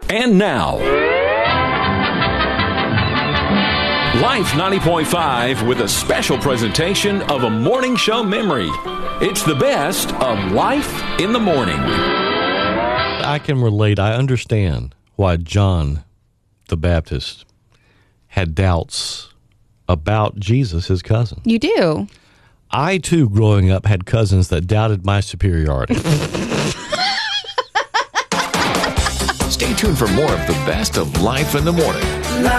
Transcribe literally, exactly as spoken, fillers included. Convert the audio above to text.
And now, Life ninety point five with a special presentation of a morning show memory. It's the best of Life in the Morning. I can relate. I understand why John the Baptist had doubts about Jesus, his cousin. You do? I, too, growing up, had cousins that doubted my superiority. Stay tuned for more of the best of Life in the Morning.